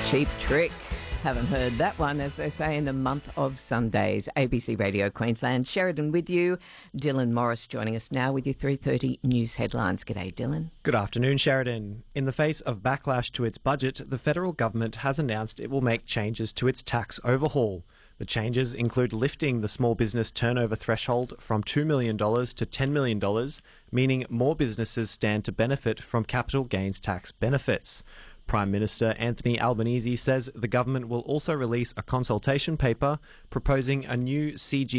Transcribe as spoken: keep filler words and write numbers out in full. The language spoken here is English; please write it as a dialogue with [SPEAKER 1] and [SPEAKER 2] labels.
[SPEAKER 1] Cheap Trick. Haven't heard that one, as they say, in the month of Sundays. A B C Radio Queensland. Sheridan with you. Dylan Morris joining us now with your three thirty news headlines. G'day, Dylan.
[SPEAKER 2] Good afternoon, Sheridan. In the face of backlash to its budget, the federal government has announced it will make changes to its tax overhaul. The changes include lifting the small business turnover threshold from two million dollars to ten million dollars, meaning more businesses stand to benefit from capital gains tax benefits. Prime Minister Anthony Albanese says the government will also release a consultation paper proposing a new C G